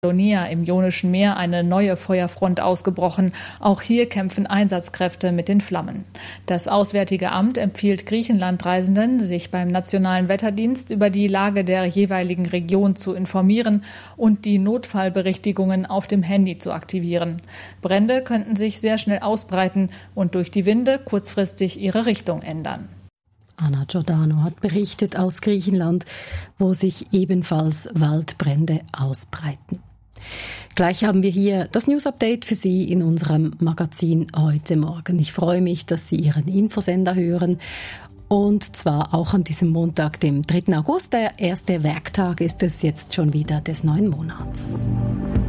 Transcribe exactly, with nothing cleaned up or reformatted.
Kefalonia im Ionischen Meer eine neue Feuerfront ausgebrochen. Auch hier kämpfen Einsatzkräfte mit den Flammen. Das Auswärtige Amt empfiehlt Griechenland-Reisenden, sich beim Nationalen Wetterdienst über die Lage der jeweiligen Region zu informieren und die Notfallberichtigungen auf dem Handy zu aktivieren. Brände könnten sich sehr schnell ausbreiten und durch die Winde kurzfristig ihre Richtung ändern. Anna Giordano hat berichtet aus Griechenland, wo sich ebenfalls Waldbrände ausbreiten. Gleich haben wir hier das News-Update für Sie in unserem Magazin heute Morgen. Ich freue mich, dass Sie Ihren Infosender hören. Und zwar auch an diesem Montag, dem dritten August. Der erste Werktag ist es jetzt schon wieder des neuen Monats.